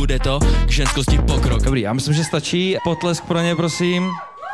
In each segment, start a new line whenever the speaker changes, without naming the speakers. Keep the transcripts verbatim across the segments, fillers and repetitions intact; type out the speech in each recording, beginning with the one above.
bude to k ženskosti pokrok.
Dobrý, já myslím, že stačí. Potlesk pro ně, prosím.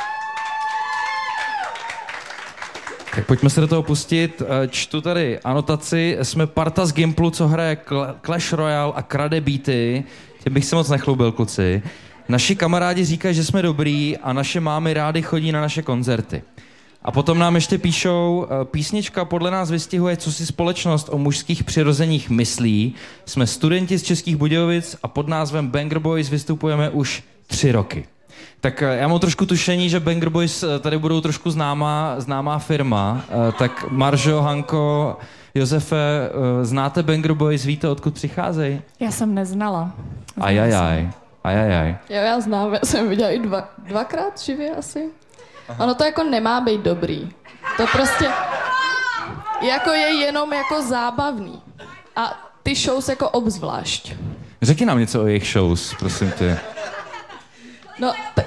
Tak pojďme se do toho pustit. Čtu tady anotaci. Jsme parta z Gimplu, co hraje Clash Royale a krade beaty. Těm bych se moc nechlubil, kluci. Naši kamarádi říkají, že jsme dobrý a naše mámy rády chodí na naše koncerty. A potom nám ještě píšou, písnička podle nás vystihuje, co si společnost o mužských přirozeních myslí. Jsme studenti z Českých Budějovic a pod názvem Banger Boys vystupujeme už tři roky. Tak já mám trošku tušení, že Banger Boys tady budou trošku známá, známá firma. Tak Maržo, Hanko, Josefe, znáte Banger Boys, víte, odkud přicházejí?
Já jsem neznala.
Ajajaj, ajajaj.
Jo, já znám, já jsem viděla i dva, dvakrát živě asi. Aha. Ono to jako nemá být dobrý. To prostě jako je jenom jako zábavný. A ty shows jako obzvlášť.
Řekni nám něco o jejich shows, prosím tě.
No, t-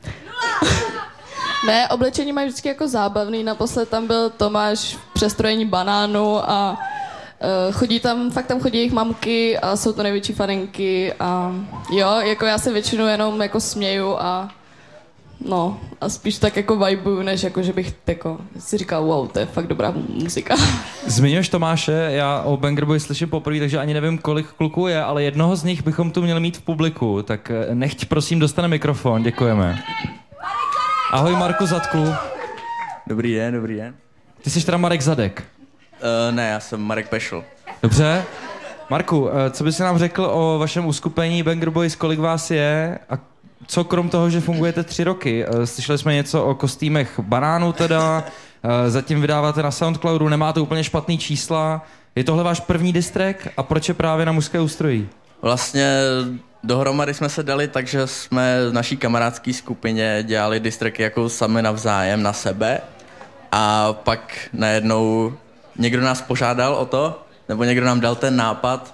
ne, oblečení mají vždycky jako zábavný. Naposled tam byl Tomáš v přestrojení banánu a uh, chodí tam, fakt tam chodí jejich mamky a jsou to největší faninky a jo, jako já se většinou jenom jako směju a no, a spíš tak jako vibuju, než jako, že bych jako si říkal, wow, to je fakt dobrá muzika.
Zmiňuješ Tomáše, já o Banger Boys slyším poprvé, takže ani nevím, kolik kluků je, ale jednoho z nich bychom tu měli mít v publiku, tak nechť prosím dostane mikrofon, děkujeme. Ahoj Marku Zadku.
Dobrý den, dobrý den.
Ty jsi teda Marek Zadek.
Uh, ne, já jsem Marek Pešl.
Dobře. Marku, co bys nám řekl o vašem uskupení Banger Boys, kolik vás je a co krom toho, že fungujete tři roky? Slyšeli jsme něco o kostýmech banánů teda, zatím vydáváte na Soundcloudu, nemáte úplně špatný čísla. Je tohle váš první distrek a proč je právě na Mužské ústrojí?
Vlastně dohromady jsme se dali, takže jsme v naší kamarádské skupině dělali distreky jako sami navzájem na sebe a pak najednou někdo nás požádal o to, nebo někdo nám dal ten nápad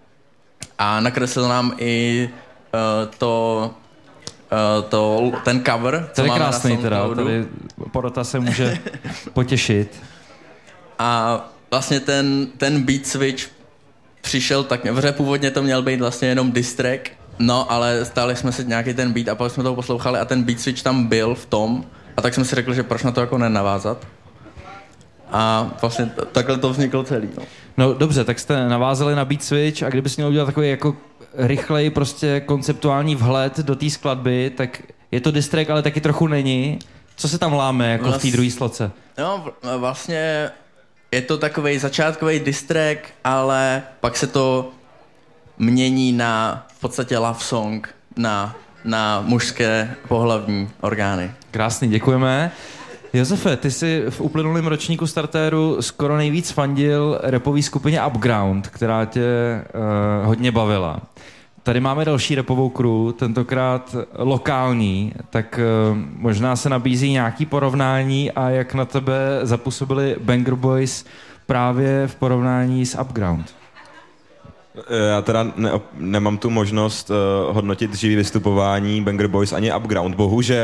a nakreslil nám i uh, to Uh, to, ten cover, co
to je
máme
krásný
na
teda, tady porota se může potěšit.
A vlastně ten, ten beat switch přišel tak, protože původně to měl být vlastně jenom diss track, no ale stáli jsme si nějaký ten beat a pak jsme toho poslouchali a ten beat switch tam byl v tom a tak jsme si řekli, že proč na to jako nenavázat. A vlastně t- takhle to vzniklo celý. No.
no dobře, tak jste navázali na beat switch a kdybys měl udělat takový jako rychlej prostě konceptuální vhled do té skladby, tak je to diss track, ale taky trochu není. Co se tam láme jako Vlast... v té druhé sloce?
No vlastně je to takovej začátkový diss track, ale pak se to mění na v podstatě love song na, na mužské pohlavní orgány.
Krásný, děkujeme. Josefe, ty jsi v uplynulém ročníku Startéru skoro nejvíc fandil rapový skupině Upground, která tě uh, hodně bavila. Tady máme další rapovou crew, tentokrát lokální, tak uh, možná se nabízí nějaký porovnání a jak na tebe zapůsobili Banger Boys právě v porovnání s Upground.
Já teda ne, nemám tu možnost uh, hodnotit živý vystupování Banger Boys ani Upground, bohužel.